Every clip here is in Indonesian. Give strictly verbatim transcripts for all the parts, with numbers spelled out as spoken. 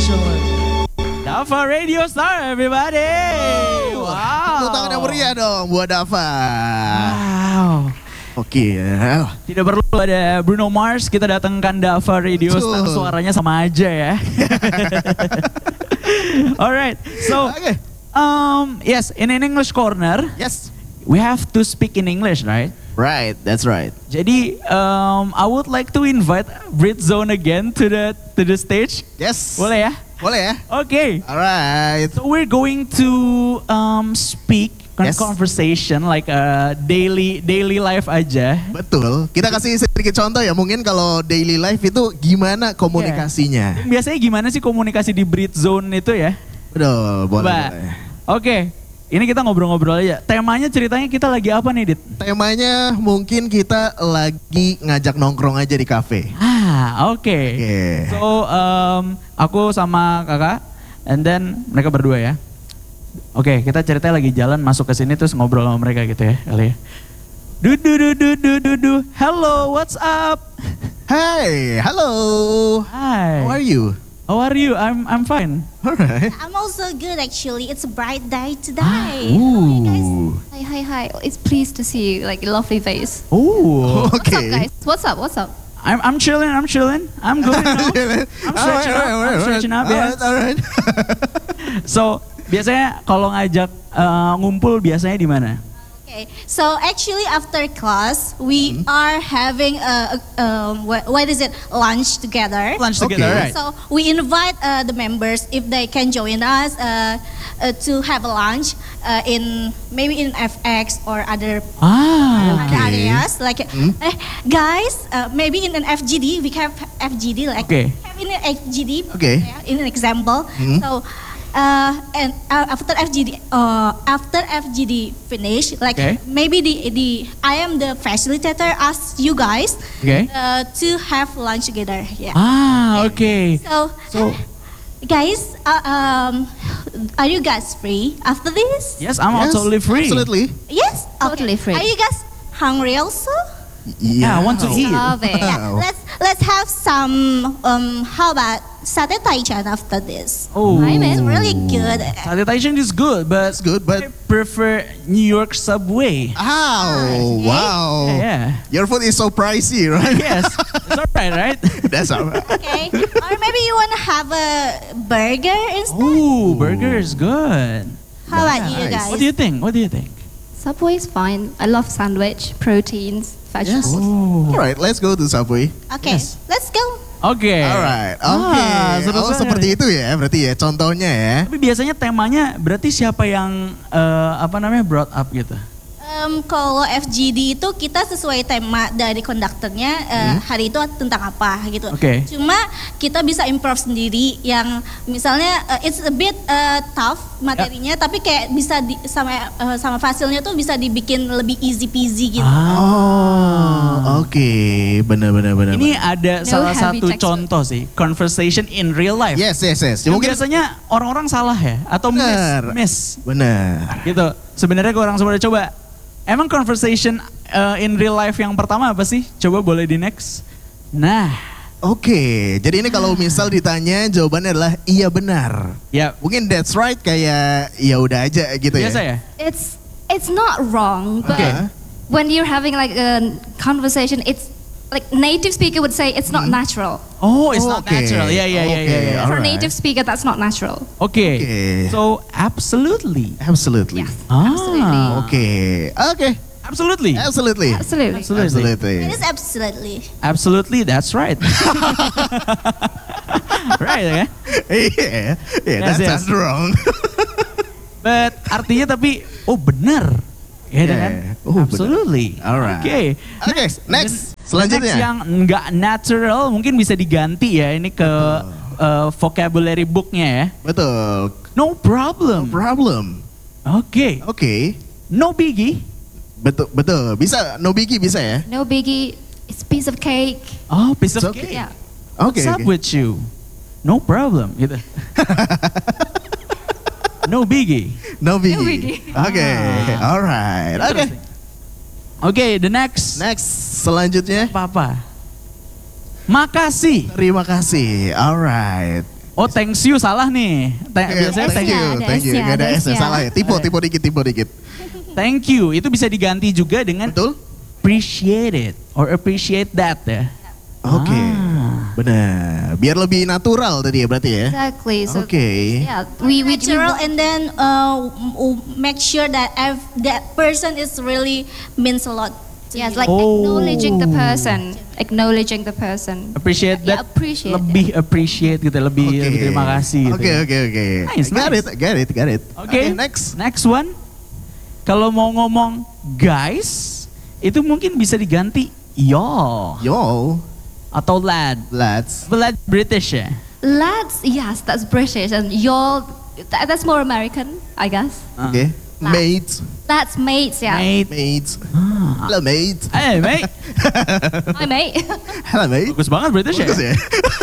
special one. Dava Radio Star, everybody. Wow. Tepuk tangan yang meriah dong buat Dava. Wow. Oke. Okay. Tidak perlu ada Bruno Mars, kita datangkan Dava Radio Star, suaranya sama aja ya. Alright, so okay. um, yes, in an English corner, yes, we have to speak in English, right? Right, that's right. Jadi, um, I would like to invite Brit Zone again to the to the stage. Yes. Boleh ya? Boleh ya? Okay. Alright. So we're going to um, speak yes. conversation like a daily daily life aja. Betul. Kita kasih sedikit contoh ya. Mungkin kalau daily life itu gimana komunikasinya? Yeah. Biasanya gimana sih komunikasi di Brit Zone itu ya? Betul, boleh. boleh. Oke. Okay. Ini kita ngobrol-ngobrol aja. Temanya ceritanya kita lagi apa nih, Dit? Temanya mungkin kita lagi ngajak nongkrong aja di kafe. Ah, oke. Okay. Okay. So, um, aku sama kakak, and then mereka berdua ya. Oke, okay, kita ceritanya lagi jalan masuk ke sini terus ngobrol sama mereka gitu ya, kali ya. Du du du du du du du. Hello, what's up? Hi, hello. Hi. How are you? How are you? I'm I'm fine. Alright. I'm also good actually. It's a bright day today. Ah, ooh. Hi, hi, hi. It's pleased to see you. Like a lovely face. Oh. Okay. What's up, guys? What's up? What's up? I'm I'm chilling. I'm chilling. I'm good. I'm stretching up. I'm stretching up. Alright, alright. So biasanya kalau ngajak uh, ngumpul biasanya di mana? Okay, so actually after class we mm-hmm. are having a, a um, what, what is it lunch together. Lunch together, okay. right? So we invite uh, the members if they can join us uh, uh, to have a lunch uh, in maybe in F X or other ah, other okay. areas like mm-hmm. eh, guys uh, maybe in an F G D we have F G D like okay. have in an F G D. Okay. Yeah, in an example. Mm-hmm. So. Uh, and uh, after F G D, uh, after F G D finish, like okay. maybe the the I am the facilitator. Ask you guys okay. uh, to have lunch together. Yeah. Ah, okay. So, so guys, uh, um, are you guys free after this? Yes, I'm yes, totally free. Absolutely. Yes, Totally free. Are you guys hungry also? Yeah, I want to eat. Starving. Yeah, let's let's have some. Um, how about satay taichan after this? Oh, It's really good. satay taichan is good, but That's good, but I prefer New York Subway. oh, wow. Yeah, yeah. Your food is so pricey, right? Yes, it's alright, right? That's alright. Okay, or maybe you want to have a burger instead. Ooh, burger is good. How about you Nice. guys? What do you think? What do you think? Subway is fine. I love sandwich, proteins, vegetables. Oh. Alright, let's go to Subway. Okay, Yes. let's go. Oke. Alright, oke. Ah, seru Oh, banget. seperti itu ya, berarti ya contohnya ya. Tapi biasanya temanya berarti siapa yang eh, apa namanya brought up gitu? Um, kalau F G D itu kita sesuai tema dari konduktornya uh, hari itu tentang apa gitu. Oke. Cuma kita bisa improve sendiri yang misalnya uh, it's a bit uh, tough materinya, tapi kayak bisa di, sama uh, sama fasilnya tuh bisa dibikin lebih easy peasy gitu. Ah. Oh, oke, benar-benar benar. Ini ada No salah heavy satu textbook. contoh sih, conversation in real life. Yes, yes, yes. Yang Mungkin biasanya orang-orang salah ya, atau Bener. miss, miss, benar. gitu. Sebenarnya gue orang semua udah coba. Emang conversation uh, in real life yang pertama apa sih? Coba boleh di next. Nah, Oke, jadi ini kalau misal ditanya jawabannya adalah iya benar. ya Mungkin that's right kayak ya udah aja gitu ya. biasa ya. It's it's not wrong, but Okay. when you're having like a conversation, it's like native speaker would say it's not natural. Oh, it's Oh, not okay. natural. Ya, ya, ya, Okay. ya, ya. For a Alright. native speaker, that's not natural. Oke. Oke. So, absolutely. Absolutely. Yes, Ah. absolutely. Oke, oke, Absolutely. absolutely, Absolutely. Absolutely. absolutely. It is absolutely. Absolutely, that's right. Right, ya. Iya, iya, Yes, that's yes. that's wrong. But artinya tapi, oh benar. Ya Yeah. kan? Oh, benar. Absolutely. Alright. Oke. Oke, next. Selanjutnya. Next yang nggak natural mungkin bisa diganti ya ini ke uh, vocabulary booknya ya. Betul. No problem. No problem. Oke. Oke. No biggie. Betul, betul. Bisa, no biggie bisa ya? No biggie. It's a piece of cake. Oh, piece of It's okay. cake. Yeah. Oke. What's up oke. with you? No problem gitu. No biggie. No biggie. No biggie. Oke, Ah. alright. Oke. Interesting. Oke, the next. Next, selanjutnya. Apa-apa? Makasih. Terima kasih. Alright. Oh, thanks you salah nih. Tha- Oke, biasanya thank thank you, you. Ada thank you. S-nya, Gak ada ada S-nya, S-nya. salah ya. Tipe, tipe dikit, tipe dikit. Thank you itu bisa diganti juga dengan Betul? appreciate it or appreciate that ya. Oke, Ah. benar. Biar lebih natural tadi ya berarti ya. Exactly. So Oke. yeah, we we, we Natural and then uh, m- m- make sure that ev- that person is really means a lot. to yes, you. like Oh. acknowledging the person, acknowledging the person. Appreciate Yeah, that. appreciate lebih appreciate gitu, lebih, Oke. lebih terima kasih gitu. Oke, oke, oke. Nice, Got nice. it, got it, got it. Oke, next. Next one. Kalau mau ngomong guys, itu mungkin bisa diganti y'all Yo, atau lad. lads. Lad British ya. Lads, yes, that's British, and y'all, that, that's more American, I guess. Ah. Oke. Mates, That's mates, yeah. Mate. mates. Ah. Hello, mate. Eh, mate. Hi, mate. Hello, mate. Bagus banget British Bagus ya. ya.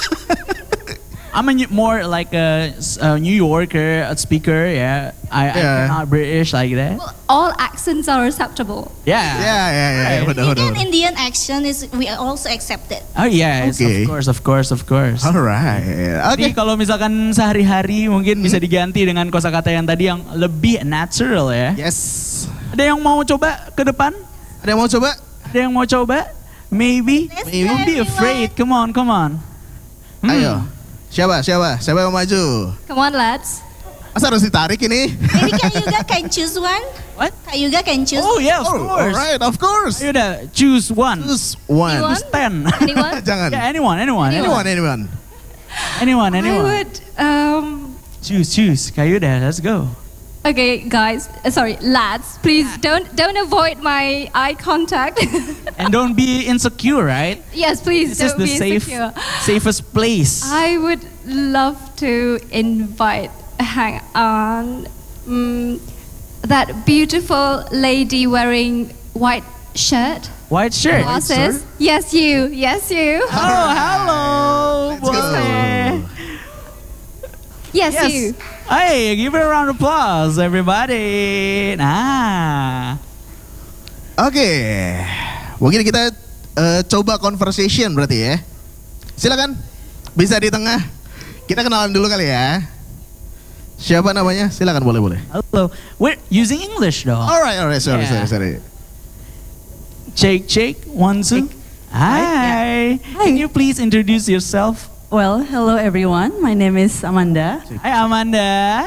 I'm a new- more like a, s- a New Yorker a speaker, yeah. I, Yeah. I'm not British like that. Well, all accents are acceptable. Yeah. Ya, ya, ya, Right. benar, benar. Even benar. Indian action is we also accept it. Oh yes, Okay. of course, of course, of course. Alright, Jadi oke. kalau misalkan sehari-hari mungkin bisa diganti dengan kosakata yang tadi yang lebih natural ya. Yes. Ada yang mau coba ke depan? Ada yang mau coba? Ada yang mau coba? Maybe. Let's Maybe. Don't be everyone. afraid. Come on, come on. Hmm. Ayo. Siapa, siapa? Siapa yang mau maju? Come on, lads. Masa harus ditarik ini? Maybe Kak Yuga can choose one. What? Kak Yuga can choose. Oh yeah, of Oh, course. alright, of course. Ayo udah, choose one. Choose one. Anyone? Choose ten. Anyone? Jangan. Yeah, anyone, anyone, Anyone, anyone. anyone, anyone. I would. Um, Choose, choose. Kayu dah, let's go. okay, guys. Uh, sorry, lads. Please don't don't avoid my eye contact. And don't be insecure, right? yes, please This is don't the be safe, insecure. safest place. I would love to invite. Hang on. Mm, that beautiful lady wearing white shirt, White shirt. glasses. Yes, you. Yes, you. Oh, hello. Let's go. boy. Yes, Yes. you. Hey, give it a round of applause, everybody. Nah. Oke. Mungkin kita eh, coba conversation berarti ya. Silakan. Bisa di tengah. Kita kenalan dulu kali ya. Siapa namanya? Silakan, boleh, boleh. Hello. We're using English though. Alright, alright, sorry, Yeah. sorry, sorry. Shake, shake. One, two. Hi. Can you please introduce yourself? Well, hello everyone. My name is Amanda. Hi, Amanda.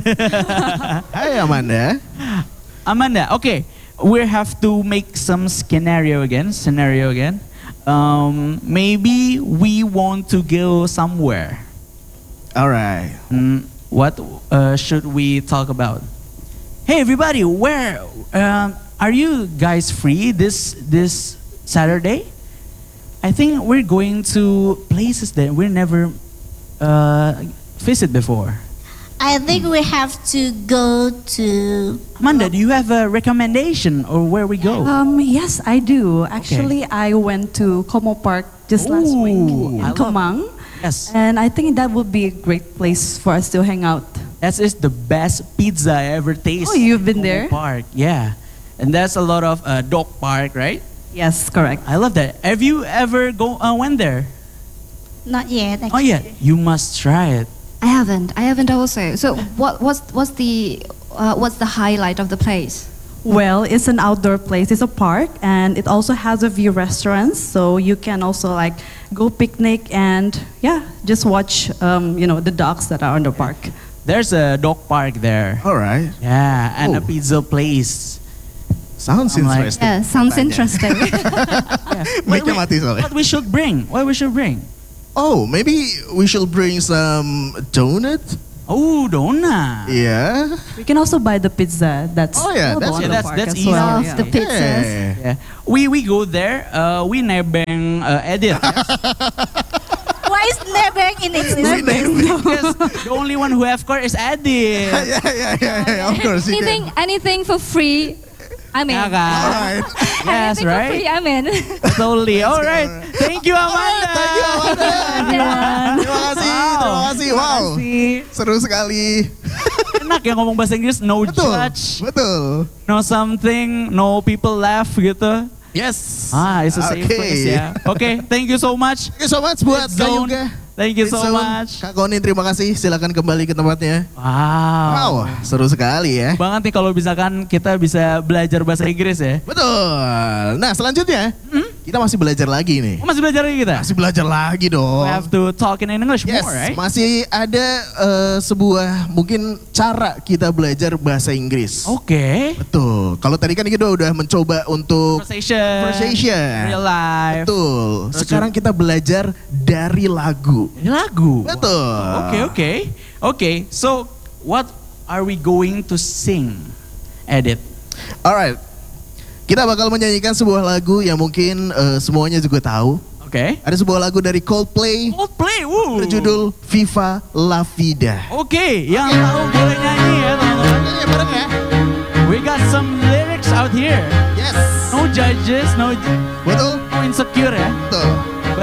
Hai Amanda. Amanda, okay. We have to make some scenario again. Scenario again. Um, maybe we want to go somewhere. Alright. Mm, what uh, should we talk about? Hey, everybody, where um, are you guys free this this Saturday? I think we're going to places that we never uh, visit before. I think we have to go to. Amanda, do you have a recommendation or where we go? Um, yes, I do. Actually, I went to Como Park just last week Ooh, I in love- Kemang, Yes, and I think that would be a great place for us to hang out. that is the best pizza I ever tasted. Oh, you've been Como there? Park, yeah, and that's a lot of uh, dog park, right? Yes, correct. I love that. Have you ever go uh, went there? Not yet. Oh yeah, you must try it. I haven't. I haven't also. So what what's what's the uh, what's the highlight of the place? Well, it's an outdoor place. It's a park, and it also has a few restaurants, so you can also like go picnic and yeah, just watch um, you know the dogs that are on the park. There's a dog park there. Alright. Yeah, and a Oh. pizza place. Sounds I'm like- interesting. Yeah, sounds Katanya. interesting. Mic-nya mati soalnya. What we should bring? What we should bring? Oh, maybe we should bring some donut? Oh, donut. Yeah. We can also buy the pizza. That's Oh, yeah, available that's- on yeah, the that's- park that's as easy. well. Love yeah. the pizzas. Yeah. Yeah, we we go there. Uh, we nebeng uh, edit. Why is Nebeng in its We name it. Because the only one who have car is Edit. yeah, yeah, yeah, yeah, of course. you anything can. anything for free, I'm in. Yeah, kan? Alright. Yes, anything for right? free, I'm in. Totally. All right. Thank you, Amanda. Thank you Amanda. Terima kasih, terima kasih. Wow. Seru sekali. Enak ya ngomong bahasa Inggris, no Betul. judge, Betul. no something, no people laugh gitu. Yes. Ah, it's a safe Okay. place ya. Oke, thank you so much. Thank you so much buat Zone. Kak Yuga. Thank you so Ritson, much. Kak Konin terima kasih, silakan kembali ke tempatnya. Wow. Wow, seru sekali ya. Banget nih kalau misalkan kita bisa belajar bahasa Inggris ya. Betul. Nah selanjutnya, Hmm? kita masih belajar lagi nih. Oh, masih belajar lagi kita? Masih belajar lagi dong. We have to talk in English Yes, more, right? masih ada eh, sebuah mungkin cara kita belajar bahasa Inggris. Oke. Betul. Kalau tadi kan kita udah mencoba untuk Conversation. Conversation. Real life. betul. Terus Sekarang kita belajar dari lagu. Ini lagu. Betul. Oke, oke. Oke, so what are we going to sing? Edit. Alright. Kita bakal menyanyikan sebuah lagu yang mungkin eh, semuanya juga tahu. Oke. Ada sebuah lagu dari Coldplay Coldplay, woo. berjudul Viva La Vida. Oke, yang tahu boleh nyanyi ya teman-teman. Nyanyi bareng ya. We got some lyrics out here. Yes. No judges, no, Betul. no insecure ya. Betul.